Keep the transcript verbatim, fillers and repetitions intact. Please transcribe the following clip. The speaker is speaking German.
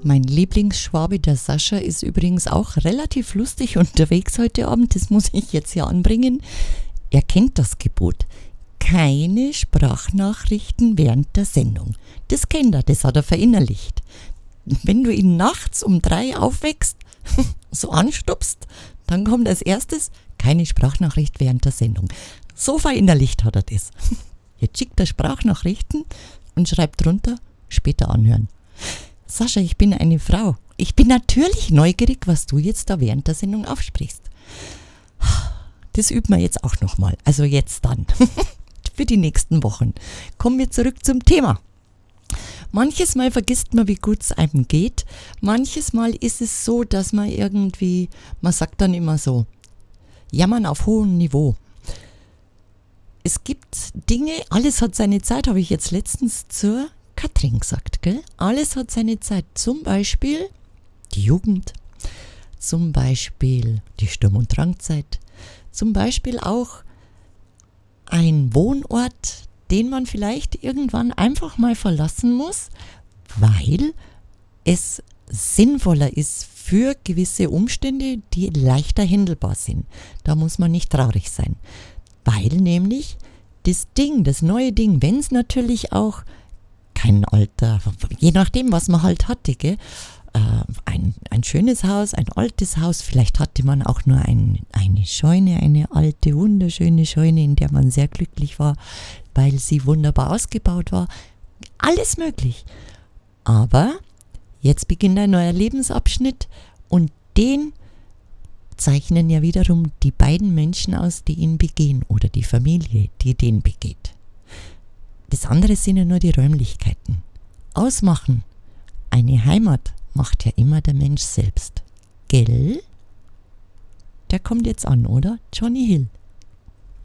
Mein Lieblingsschwabe, der Sascha, ist übrigens auch relativ lustig unterwegs heute Abend. Das muss ich jetzt ja anbringen. Er kennt das Gebot. Keine Sprachnachrichten während der Sendung. Das kennt er, das hat er verinnerlicht. Wenn du ihn nachts um drei aufwächst, so anstupst, dann kommt als erstes keine Sprachnachricht während der Sendung. So verinnerlicht hat er das. Jetzt schickt er Sprachnachrichten und schreibt drunter, später anhören. Sascha, ich bin eine Frau. Ich bin natürlich neugierig, was du jetzt da während der Sendung aufsprichst. Das üben wir jetzt auch nochmal. Also jetzt dann. Für die nächsten Wochen. Kommen wir zurück zum Thema. Manches Mal vergisst man, wie gut es einem geht. Manches Mal ist es so, dass man irgendwie, man sagt dann immer so, jammern auf hohem Niveau. Es gibt Dinge, alles hat seine Zeit, habe ich jetzt letztens zur Katrin gesagt, gell? Alles hat seine Zeit. Zum Beispiel die Jugend, zum Beispiel die Sturm- und Drangzeit, zum Beispiel auch ein Wohnort, den man vielleicht irgendwann einfach mal verlassen muss, weil es sinnvoller ist für gewisse Umstände, die leichter handelbar sind. Da muss man nicht traurig sein, weil nämlich das Ding, das neue Ding, wenn es natürlich auch kein Alter, je nachdem, was man halt hatte, gell? Äh, ein, ein schönes Haus, ein altes Haus, vielleicht hatte man auch nur ein, eine Scheune, eine alte, wunderschöne Scheune, in der man sehr glücklich war, weil sie wunderbar ausgebaut war. Alles möglich. Aber jetzt beginnt ein neuer Lebensabschnitt und den zeichnen ja wiederum die beiden Menschen aus, die ihn begehen oder die Familie, die den begeht. Das andere sind ja nur die Räumlichkeiten. Ausmachen. Eine Heimat macht ja immer der Mensch selbst. Gell? Der kommt jetzt an, oder? Johnny Hill.